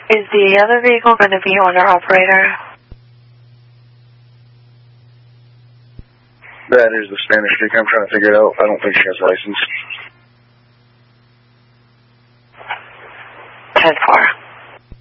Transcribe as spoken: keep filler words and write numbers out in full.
Is the other vehicle going to be owner-operator? That is the Spanish chick. I'm trying to figure it out. I don't think she has a license. ten four.